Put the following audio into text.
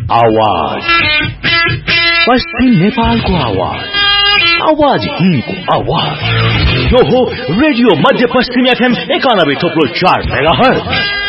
आवाज पश्चिम नेपालको आवाज आवाज हिन्दको आवाज यो हो रेडियो मध्य पश्चिम FM 91.4 मेगाहर्ज